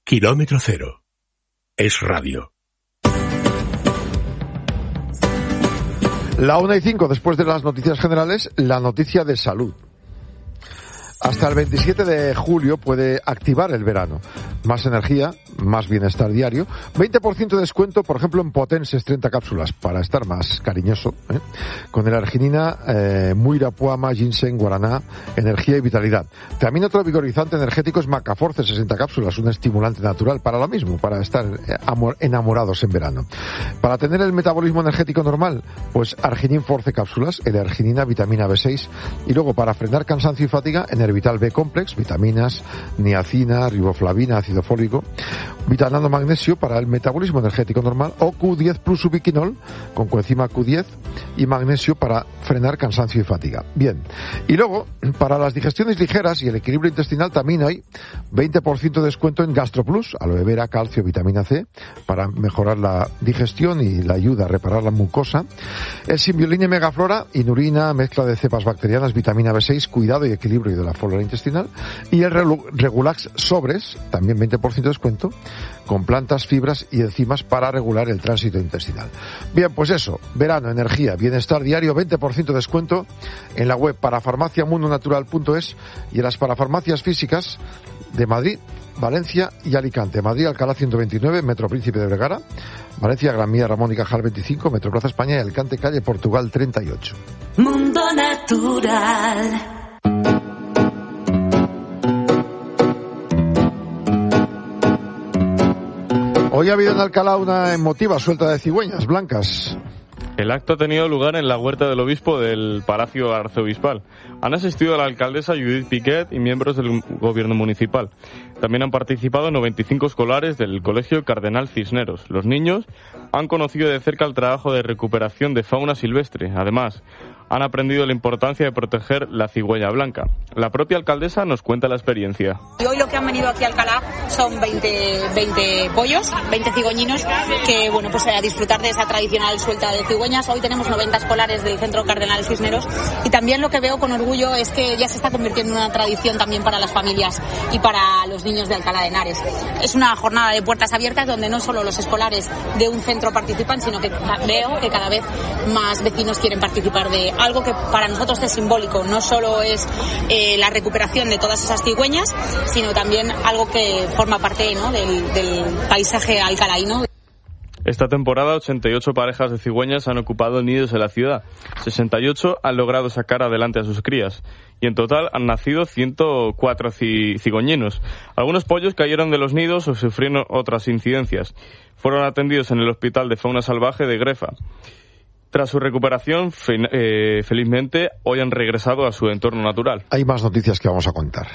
Kilómetro Cero. Es radio. La 1:05, después de las noticias generales, la noticia de salud. Hasta el 27 de julio puede activar el verano. Más energía, más bienestar diario. 20% de descuento, por ejemplo, en Potenses 30 cápsulas, para estar más cariñoso, con el arginina, muira, puama, ginseng, guaraná, energía y vitalidad. También otro vigorizante energético es Macaforce 60 cápsulas, un estimulante natural para lo mismo, para estar enamorados en verano. Para tener el metabolismo energético normal, pues Arginin Force cápsulas, L-arginina, vitamina B6, y luego para frenar cansancio y fatiga, Vital B Complex, vitaminas, niacina, riboflavina, ácido fólico, vitamina magnesio para el metabolismo energético normal, o Q10 Plus Ubiquinol con coenzima Q10 y magnesio para frenar cansancio y fatiga. Bien, y luego para las digestiones ligeras y el equilibrio intestinal también hay 20% de descuento en GastroPlus, aloe vera, calcio, vitamina C, para mejorar la digestión y la ayuda a reparar la mucosa. El Symbioline Megaflora, inulina, mezcla de cepas bacterianas, vitamina B6, cuidado y equilibrio de la flora intestinal, y el Regulax Sobres, también 20% de descuento, con plantas, fibras y enzimas para regular el tránsito intestinal. Bien, pues eso, verano, energía, bienestar diario, 20% de descuento en la web parafarmaciamundonatural.es y en las parafarmacias físicas de Madrid, Valencia y Alicante. Madrid, Alcalá 129, Metro Príncipe de Vergara. Valencia, Gran Vía, Ramón y Cajal 25, Metro Plaza España, y Alicante, calle Portugal 38. Mundo Natural. Hoy ha habido en Alcalá una emotiva suelta de cigüeñas blancas. El acto ha tenido lugar en la huerta del obispo del Palacio Arzobispal. Han asistido la alcaldesa Judith Piquet y miembros del gobierno municipal. También han participado 95 escolares del Colegio Cardenal Cisneros. Los niños han conocido de cerca el trabajo de recuperación de fauna silvestre. Además, han aprendido la importancia de proteger la cigüeña blanca. La propia alcaldesa nos cuenta la experiencia. Y hoy lo que han venido aquí a Alcalá son 20 pollos, 20 cigüeñinos, que bueno, pues a disfrutar de esa tradicional suelta de cigüeñas. Hoy tenemos 90 escolares del Centro Cardenal Cisneros, y también lo que veo con orgullo es que ya se está convirtiendo en una tradición también para las familias y para los niños de Alcalá de Henares. Es una jornada de puertas abiertas donde no solo los escolares de un centro participan, sino que veo que cada vez más vecinos quieren participar de algo que para nosotros es simbólico. No solo es la recuperación de todas esas cigüeñas, sino también algo que forma parte, ¿no?, del paisaje alcalaíno. Esta temporada 88 parejas de cigüeñas han ocupado nidos en la ciudad. 68 han logrado sacar adelante a sus crías. Y en total han nacido 104 cigüeñinos. Algunos pollos cayeron de los nidos o sufrieron otras incidencias. Fueron atendidos en el Hospital de Fauna Salvaje de Grefa. Tras su recuperación, felizmente, hoy han regresado a su entorno natural. Hay más noticias que vamos a contar.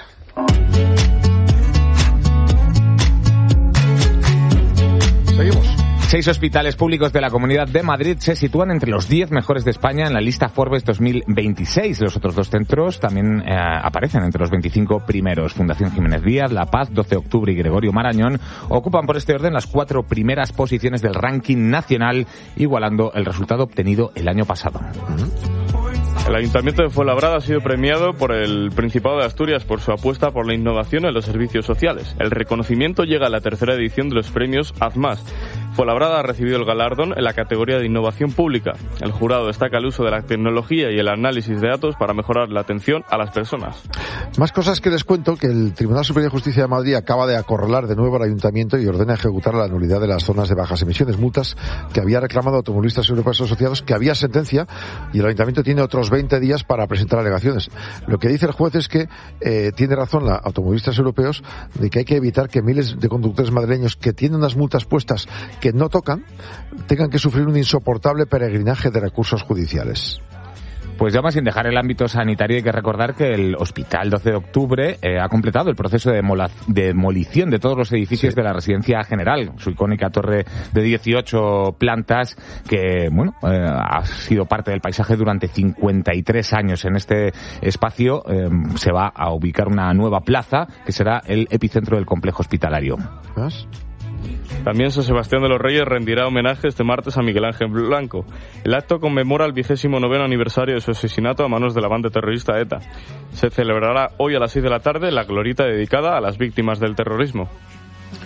Seguimos. 6 hospitales públicos de la Comunidad de Madrid se sitúan entre los 10 mejores de España en la lista Forbes 2026. Los otros 2 centros también aparecen entre los 25 primeros. Fundación Jiménez Díaz, La Paz, 12 de Octubre y Gregorio Marañón ocupan por este orden las 4 primeras posiciones del ranking nacional, igualando el resultado obtenido el año pasado. El Ayuntamiento de Fuenlabrada ha sido premiado por el Principado de Asturias por su apuesta por la innovación en los servicios sociales. El reconocimiento llega a la 3ª edición de los premios Hazmás. Fuenlabrada ha recibido el galardón en la categoría de innovación pública. El jurado destaca el uso de la tecnología y el análisis de datos para mejorar la atención a las personas. Más cosas que les cuento, que el Tribunal Superior de Justicia de Madrid acaba de acorralar de nuevo al Ayuntamiento y ordena ejecutar la nulidad de las zonas de bajas emisiones, multas que había reclamado Automovilistas Europeos Asociados, que había sentencia, y el Ayuntamiento tiene otros 20 días para presentar alegaciones. Lo que dice el juez es que tiene razón la Automovilistas Europeos de que hay que evitar que miles de conductores madrileños que tienen unas multas puestas que no tocan, tengan que sufrir un insoportable peregrinaje de recursos judiciales. Pues ya más, sin dejar el ámbito sanitario, hay que recordar que el Hospital 12 de Octubre ha completado el proceso de demolición de todos los edificios de la Residencia General, su icónica torre de 18 plantas que, bueno, ha sido parte del paisaje durante 53 años. En este espacio se va a ubicar una nueva plaza que será el epicentro del complejo hospitalario. ¿Más? También San Sebastián de los Reyes rendirá homenaje este martes a Miguel Ángel Blanco. El acto conmemora el 29º aniversario de su asesinato a manos de la banda terrorista ETA. Se celebrará hoy a las 6 de la tarde la glorieta dedicada a las víctimas del terrorismo.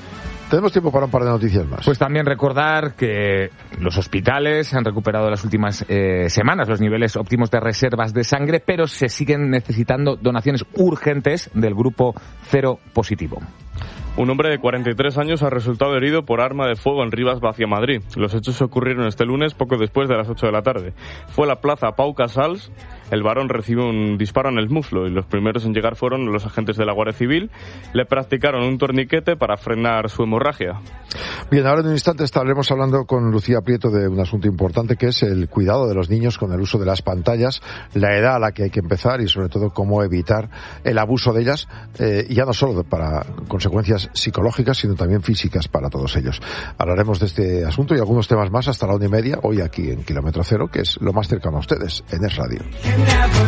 Tenemos tiempo para un par de noticias más. Pues también recordar que los hospitales han recuperado en las últimas semanas los niveles óptimos de reservas de sangre, pero se siguen necesitando donaciones urgentes del grupo cero positivo. Un hombre de 43 años ha resultado herido por arma de fuego en Rivas Vacia, Madrid. Los hechos ocurrieron este lunes poco después de las 8 de la tarde. Fue a la plaza Pau Casals. El varón recibió un disparo en el muslo y los primeros en llegar fueron los agentes de la Guardia Civil. Le practicaron un torniquete para frenar su hemorragia. Bien, ahora en un instante estaremos hablando con Lucía Prieto de un asunto importante que es el cuidado de los niños con el uso de las pantallas, la edad a la que hay que empezar y sobre todo cómo evitar el abuso de ellas, ya no solo para consecuencias psicológicas sino también físicas para todos ellos. Hablaremos de este asunto y algunos temas más hasta la 1:30 hoy aquí en Kilómetro Cero, que es lo más cercano a ustedes en Es Radio.